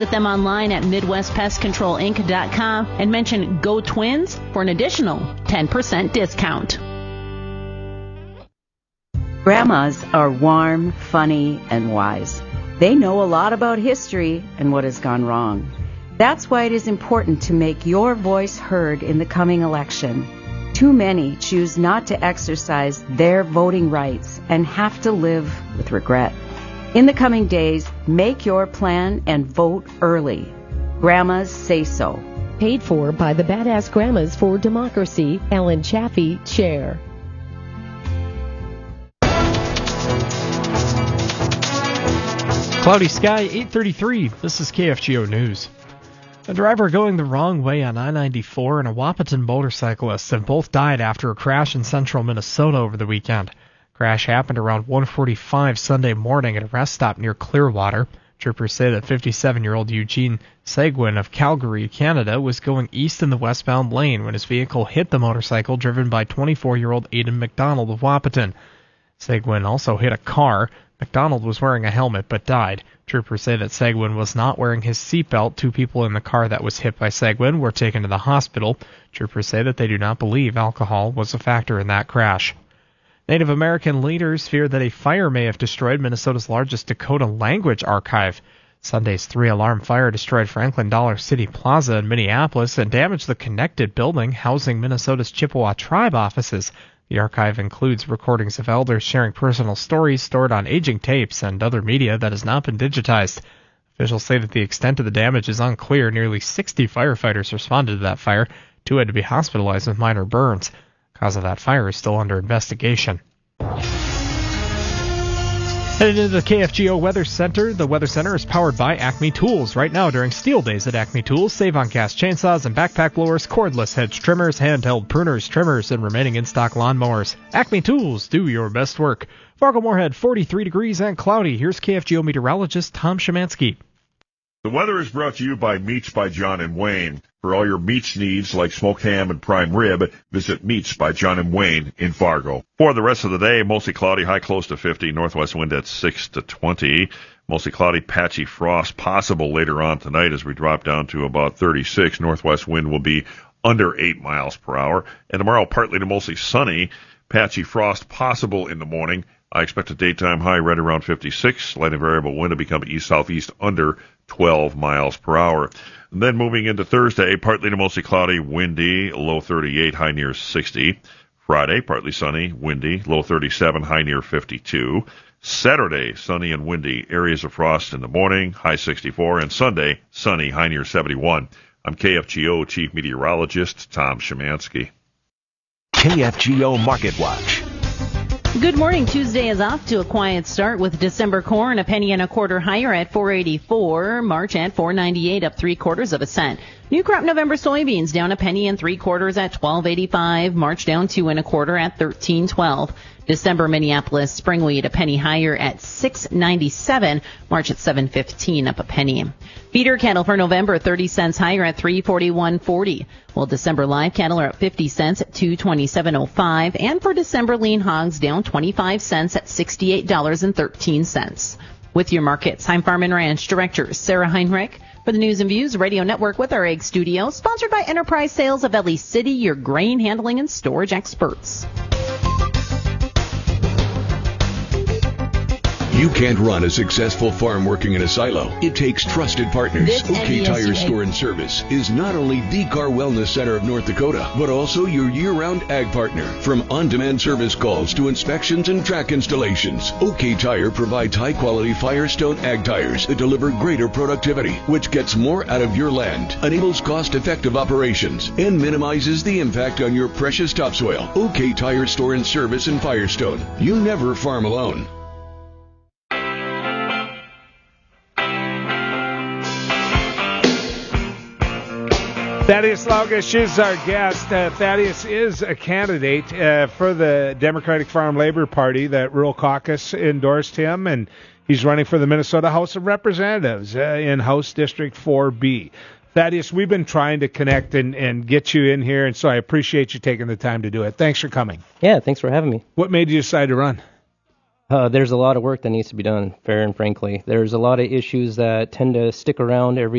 Visit them online at MidwestPestControlInc.com and mention Go Twins for an additional 10% discount. Grandmas are warm, funny, and wise. They know a lot about history and what has gone wrong. That's why it is important to make your voice heard in the coming election. Too many choose not to exercise their voting rights and have to live with regret. In the coming days, make your plan and vote early. Grandmas say so. Paid for by the Badass Grandmas for Democracy, Ellen Chaffee, Chair. Cloudy sky, 8:33. This is KFGO News. A driver going the wrong way on I-94 and a Wahpeton motorcyclist have both died after a crash in central Minnesota over the weekend. Crash happened around 1:45 Sunday morning at a rest stop near Clearwater. Troopers say that 57-year-old Eugene Seguin of Calgary, Canada, was going east in the westbound lane when his vehicle hit the motorcycle driven by 24-year-old Aidan McDonald of Wahpeton. Seguin also hit a car. McDonald was wearing a helmet but died. Troopers say that Seguin was not wearing his seatbelt. 2 people in the car that was hit by Seguin were taken to the hospital. Troopers say that they do not believe alcohol was a factor in that crash. Native American leaders fear that a fire may have destroyed Minnesota's largest Dakota language archive. Sunday's 3-alarm fire destroyed Franklin Dollar City Plaza in Minneapolis and damaged the connected building housing Minnesota's Chippewa tribe offices. The archive includes recordings of elders sharing personal stories stored on aging tapes and other media that has not been digitized. Officials say that the extent of the damage is unclear. Nearly 60 firefighters responded to that fire. 2 had to be hospitalized with minor burns. The cause of that fire is still under investigation. Headed into the KFGO Weather Center. The Weather Center is powered by Acme Tools. Right now, during Steel Days at Acme Tools, save on gas chainsaws and backpack blowers, cordless hedge trimmers, handheld pruners, trimmers, and remaining in-stock lawnmowers. Acme Tools, do your best work. Fargo-Moorhead, 43 degrees and cloudy. Here's KFGO meteorologist Tom Szymanski. The weather is brought to you by Meats by John and Wayne. For all your meats needs like smoked ham and prime rib, visit Meats by John and Wayne in Fargo. For the rest of the day, mostly cloudy, high close to 50, northwest wind at 6 to 20. Mostly cloudy, patchy frost possible later on tonight as we drop down to about 36. Northwest wind will be under 8 miles per hour. And tomorrow, partly to mostly sunny, patchy frost possible in the morning. I expect a daytime high right around 56. Light and variable wind to become east-southeast under 12 miles per hour. And then moving into Thursday, partly to mostly cloudy, windy, low 38, high near 60. Friday, partly sunny, windy, low 37, high near 52. Saturday, sunny and windy, areas of frost in the morning, high 64. And Sunday, sunny, high near 71. I'm KFGO Chief Meteorologist Tom Szymanski. KFGO Market Watch. Good morning. Tuesday is off to a quiet start with December corn a penny and a quarter higher at $4.84. March at $4.98, up 3/4 cent. New crop November soybeans down a penny and 3/4 at $12.85. March down 2 1/4 at $13.12. December Minneapolis spring wheat a penny higher at $6.97. March at $7.15, up a penny. Feeder cattle for November 30 cents higher at $341.40. While December live cattle are up 50 cents at $227.05. And for December lean hogs down 25 cents at $68.13. With your markets, I'm Farm and Ranch Director Sarah Heinrich. For the News and Views Radio Network with our Egg Studio, sponsored by Enterprise Sales of Ellie City, your grain handling and storage experts. You can't run a successful farm working in a silo. It takes trusted partners. OK Tire Store and Service is not only the car wellness center of North Dakota, but also your year-round ag partner. From on-demand service calls to inspections and track installations, OK Tire provides high-quality Firestone ag tires that deliver greater productivity, which gets more out of your land, enables cost-effective operations, and minimizes the impact on your precious topsoil. OK Tire Store and Service in Firestone. You never farm alone. Thaddeus Laugish is our guest. Thaddeus is a candidate for the Democratic Farm Labor Party. That rural caucus endorsed him, and he's running for the Minnesota House of Representatives in House District 4B. Thaddeus, we've been trying to connect and get you in here, and so I appreciate you taking the time to do it. Thanks for coming. Yeah, thanks for having me. What made you decide to run? There's a lot of work that needs to be done, fair and frankly. There's a lot of issues that tend to stick around every